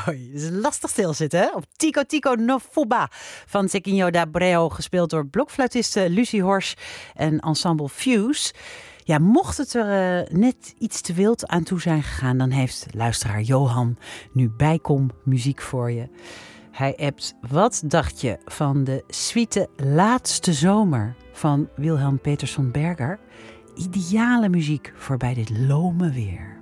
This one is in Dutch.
Oei, het is lastig stilzitten, hè? Op Tico Tico no Fuba van Zequinho da Breu, gespeeld door blokfluitiste Lucie Horsch en ensemble Fuse. Ja, mocht het er net iets te wild aan toe zijn gegaan, dan heeft luisteraar Johan nu bijkom muziek voor je. Hij appt, wat dacht je van de suite Laatste Zomer van Wilhelm Peterson Berger? Ideale muziek voor bij dit lome weer.